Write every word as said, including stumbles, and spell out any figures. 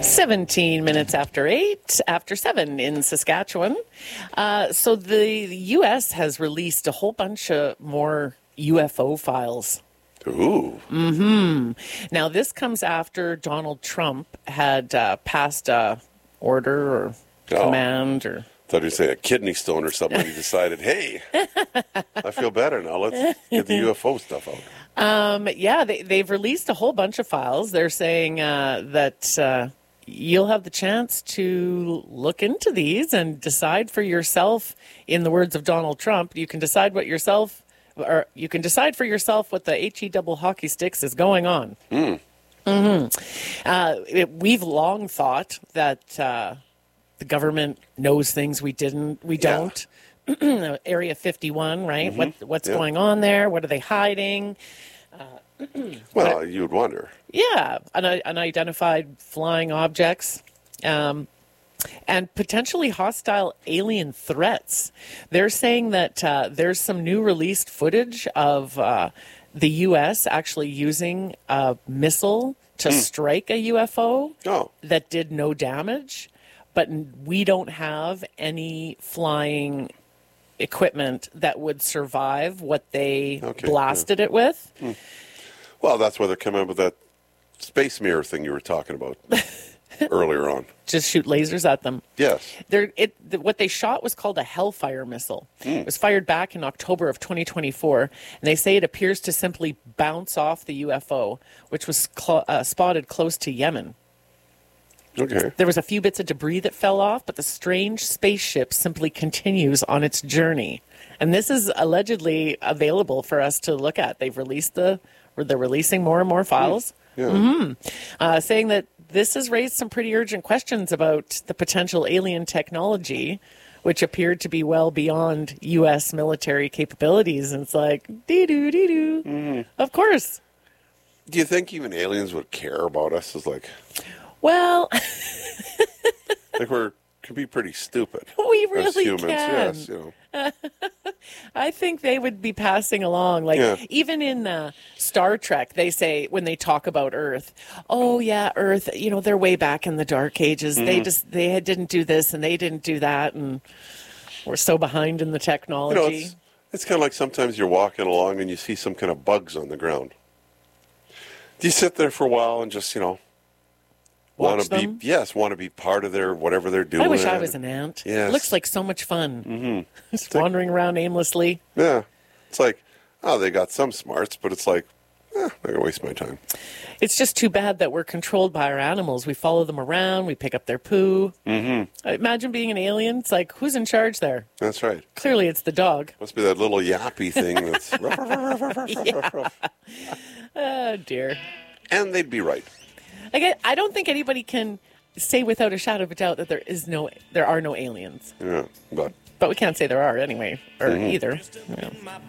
seventeen minutes after eight, after seven in Saskatchewan. Uh, so the U S has released a whole bunch of more U F O files. Ooh. Mm-hmm. Now, this comes after Donald Trump had uh, passed a order or Oh. command or... I thought you were saying a kidney stone or something. He decided, hey, I feel better now. Let's get the U F O stuff out. Um, yeah, they, they've released a whole bunch of files. They're saying uh, that uh, you'll have the chance to look into these and decide for yourself, in the words of Donald Trump, you can decide what yourself, or you can decide for yourself what the H E double hockey sticks is going on. Mm. Mm-hmm. Uh, it, we've long thought that uh, the government knows things we didn't, we don't. Yeah. Area fifty-one, right? Mm-hmm. What what's yeah. going on there? What are they hiding? Uh, well, you would wonder. Yeah, un- unidentified flying objects. Um, and potentially hostile alien threats. They're saying that uh, there's some new released footage of uh, the U S actually using a missile to mm. strike a U F O oh. that did no damage, but we don't have any flying equipment that would survive what they okay, blasted yeah. it with. Mm. Well, that's why they're coming up with that space mirror thing you were talking about earlier on. Just shoot lasers at them. Yes. They're, it, the, what they shot was called a Hellfire missile. Mm. It was fired back in October of twenty twenty-four, and they say it appears to simply bounce off the U F O, which was cl- uh, spotted close to Yemen. Okay. There was a few bits of debris that fell off, but the strange spaceship simply continues on its journey. And this is allegedly available for us to look at. They've released the, they're releasing more and more files. Mm. Yeah. Mm-hmm. Uh, saying that this has raised some pretty urgent questions about the potential alien technology, which appeared to be well beyond U S military capabilities. And it's like, dee-doo, dee-doo. Mm. Of course. Do you think even aliens would care about us? As like... Well, like we're can be pretty stupid. We really as humans. can. Yes, you know. I think they would be passing along. Like yeah. even in uh, Star Trek, they say when they talk about Earth, "Oh yeah, Earth. You know, they're way back in the Dark Ages. Mm-hmm. They just they had, didn't do this and they didn't do that, and we're so behind in the technology." You know, it's, it's kind of like sometimes you're walking along and you see some kind of bugs on the ground. Do you sit there for a while and just you know? Want to be yes, want to be part of their whatever they're doing. I wish I was an ant. Yes. It looks like so much fun. Mm-hmm. Just wandering like, around aimlessly. Yeah, it's like oh, they got some smarts, but it's like eh, I'm not gonna waste my time. It's just too bad that we're controlled by our animals. We follow them around. We pick up their poo. Mm-hmm. Imagine being an alien. It's like who's in charge there? That's right. Clearly, it's the dog. Must be that little yappy thing that's. Oh dear. And they'd be right. Like, I, I don't think anybody can say without a shadow of a doubt that there is no, there are no aliens. Yeah, but but we can't say there are anyway, or mm-hmm. either. Yeah.